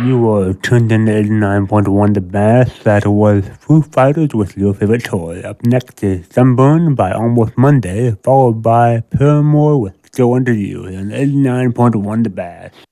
You were tuned in to 89.1 The Bass. That was Foo Fighters with Your Favorite Toy. Up next is Sunburn by Almost Monday, followed by Paramore with Still Under You on 89.1 The Bass.